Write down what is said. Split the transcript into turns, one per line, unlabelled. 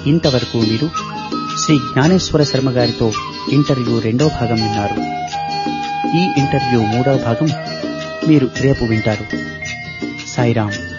ఇంతవరకు మీరు శ్రీ జ్ఞానేశ్వర శర్మ గారితో ఇంటర్వ్యూ 2వ భాగం విన్నారు. ఈ ఇంటర్వ్యూ 3వ భాగం మీరు రేపు వింటారు. సాయిరాం.